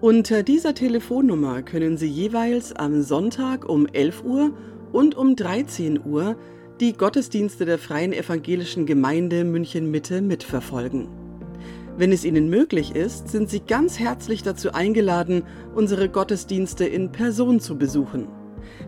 Unter dieser Telefonnummer können Sie jeweils am Sonntag um 11 Uhr und um 13 Uhr die Gottesdienste der Freien Evangelischen Gemeinde München-Mitte mitverfolgen. Wenn es Ihnen möglich ist, sind Sie ganz herzlich dazu eingeladen, unsere Gottesdienste in Person zu besuchen.